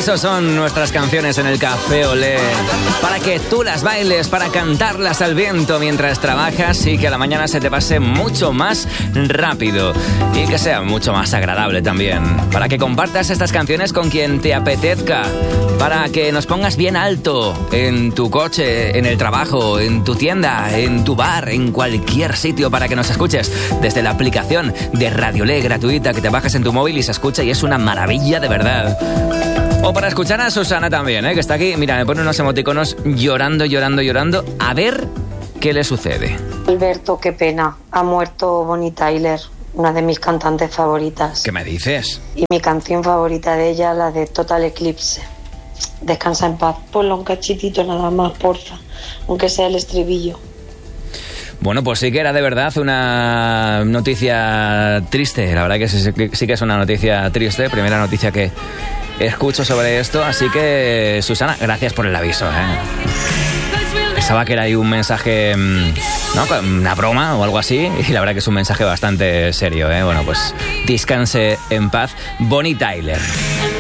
Esos son nuestras canciones en el Café Olé, para que tú las bailes, para cantarlas al viento mientras trabajas y que a la mañana se te pase mucho más rápido y que sea mucho más agradable también, para que compartas estas canciones con quien te apetezca, para que nos pongas bien alto en tu coche, en el trabajo, en tu tienda, en tu bar, en cualquier sitio, para que nos escuches desde la aplicación de Radio Olé gratuita que te bajas en tu móvil y se escucha y es una maravilla de verdad. O para escuchar a Susana también, que está aquí. Mira, me pone unos emoticonos llorando. A ver qué le sucede. Alberto, qué pena. Ha muerto Bonnie Tyler, una de mis cantantes favoritas. ¿Qué me dices? Y mi canción favorita de ella, la de Total Eclipse. Descansa en paz. Ponlo un cachitito nada más, porfa. Aunque sea el estribillo. Bueno, pues sí que era de verdad una noticia triste. La verdad que sí que es una noticia triste. Primera noticia que escucho sobre esto. Así que, Susana, gracias por el aviso. Pensaba que era ahí un mensaje, ¿no? Una broma o algo así. Y la verdad que es un mensaje bastante serio. Bueno, pues descanse en paz, Bonnie Tyler.